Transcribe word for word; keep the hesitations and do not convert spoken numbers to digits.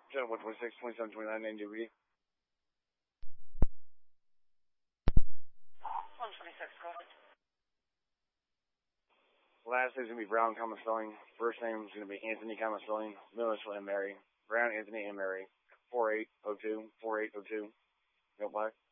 Jet one twenty-six, twenty-seven, twenty-nine, name D V D. one twenty-six, go ahead. Last name's going to be Brown, comma spelling. First name's going to be Anthony, comma spelling. Middle initial and Mary. Brown, Anthony, and Mary. four eight oh two, four eight oh two. Go black.